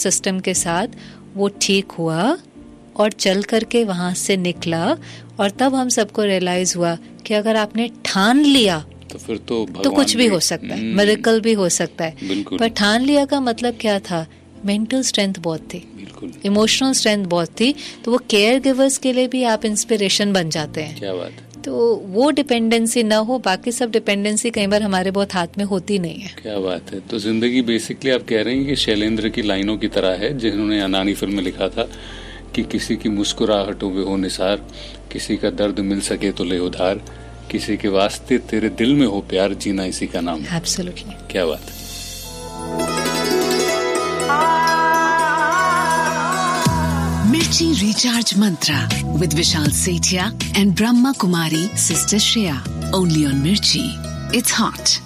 System के साथ वो ठीक हुआ और चल करके वहाँ से निकला। और तब हम सबको रियलाइज हुआ कि अगर आपने ठान लिया तो फिर तो कुछ भी हो सकता है, मिरेकल भी हो सकता है। पर ठान लिया का मतलब क्या था? मेंटल स्ट्रेंथ बहुत थी, इमोशनल स्ट्रेंथ बहुत थी। तो वो केयर गिवर्स के लिए भी आप इंस्पिरेशन बन जाते हैं। क्या बात है। तो वो डिपेंडेंसी ना हो, बाकी सब डिपेंडेंसी कई बार हमारे बहुत हाथ में होती नहीं है। क्या बात है। तो जिंदगी बेसिकली आप कह रहे हैं कि शैलेंद्र की लाइनों की तरह है, जिन्होंने अनानी फिल्म में लिखा था कि किसी की मुस्कुराहटों में हो निसार, किसी का दर्द मिल सके तो ले उधार, किसी के वास्ते तेरे दिल में हो प्यार, जीना इसी का नाम। एब्सोल्युटली। क्या बात है। Mirchi Recharge Mantra with Vishal Sethia and Brahma Kumari Sister Shreya. Only on Mirchi. It's hot.